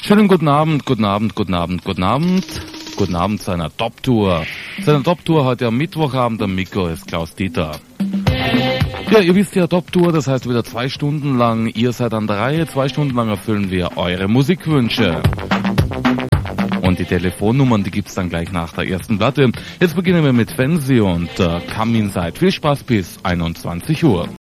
Schönen guten Abend, guten Abend, guten Abend, guten Abend. Guten Abend zu einer Top-Tour. Zu einer Top-Tour heute am Mittwochabend. Am Mikro ist Klaus Dieter. Ja, ihr wisst ja, Top-Tour, das heißt wieder 2 Stunden lang. Ihr seid an der Reihe. 2 Stunden lang erfüllen wir eure Musikwünsche. Und die Telefonnummern, die gibt's dann gleich nach der ersten Platte. Jetzt beginnen wir mit Fancy und Come Inside. Viel Spaß bis 21 Uhr.